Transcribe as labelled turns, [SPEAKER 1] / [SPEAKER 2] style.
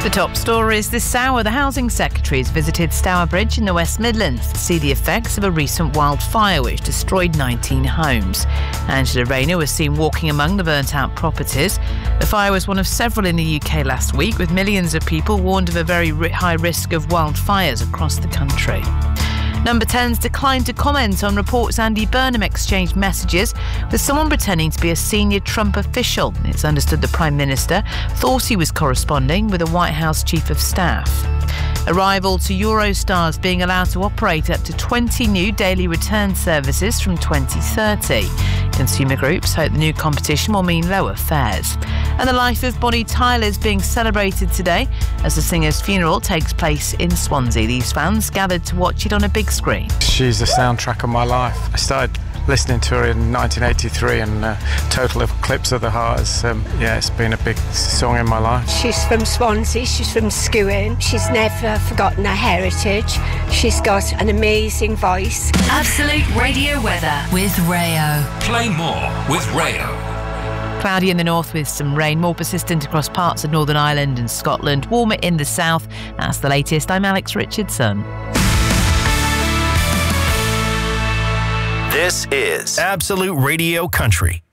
[SPEAKER 1] The top stories this hour. The Housing Secretary has visited Stourbridge in the West Midlands to see the effects of a recent wildfire which destroyed 19 homes. Angela Rayner was seen walking among the burnt-out properties. The fire was one of several in the UK last week, with millions of people warned of a very high risk of wildfires across the country. Number 10's declined to comment on reports Andy Burnham exchanged messages with someone pretending to be a senior Trump official. It's understood the Prime Minister thought he was corresponding with a White House Chief of Staff. Arrival to Eurostars being allowed to operate up to 20 new daily return services from 2030. Consumer groups hope the new competition will mean lower fares. And the life of Bonnie Tyler is being celebrated today as the singer's funeral takes place in Swansea. These fans gathered to watch it on a big screen.
[SPEAKER 2] She's the soundtrack of my life. I started listening to her in 1983 and Total Eclipse of the Heart is, it's been a big song in my life.
[SPEAKER 3] She's from Swansea, she's from Skewin. She's never forgotten her heritage. She's got an amazing voice.
[SPEAKER 4] Absolute Radio Weather with Rayo.
[SPEAKER 5] Play more with Rayo.
[SPEAKER 1] Cloudy in the north with some rain, more persistent across parts of Northern Ireland and Scotland, warmer in the south. That's the latest. I'm Alex Richardson.
[SPEAKER 6] This is Absolute Radio Country.